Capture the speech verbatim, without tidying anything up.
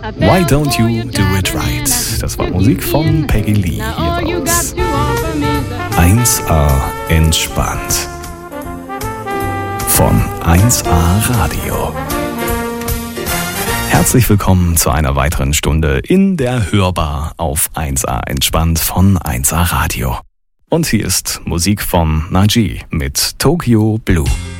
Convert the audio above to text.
Why Don't You Do It Right? Das war Musik von Peggy Lee hier aus eins A entspannt von eins A Radio. Herzlich willkommen zu einer weiteren Stunde in der Hörbar auf eins A entspannt von eins A Radio. Und hier ist Musik von Naji mit Tokyo Blue.